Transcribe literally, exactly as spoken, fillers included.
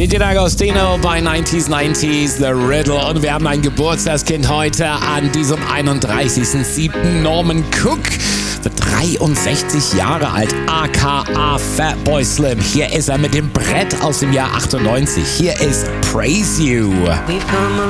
Gigi D'Agostino bei neunziger neunzig, The Riddle. Und wir haben ein Geburtstagskind heute an diesem einunddreißigsten siebten Norman Cook. Wird dreiundsechzig Jahre alt, aka Fatboy Slim. Hier ist er mit dem Brett aus dem Jahr achtundneunzig. Hier ist Praise You.